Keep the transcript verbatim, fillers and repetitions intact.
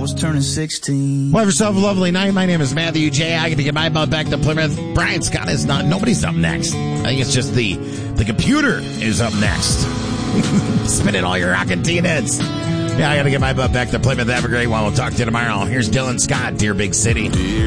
was turning sixteen. Well, have yourself a lovely night. My name is Matthew J. I get to get my butt back to Plymouth. Brian Scott is not. Nobody's up next. I think it's just the the computer is up next. Spinning all your rockin' teen heads. Yeah, I got to get my butt back to Plymouth. Have a great one. We'll talk to you tomorrow. Here's Dylan Scott, Dear Big City.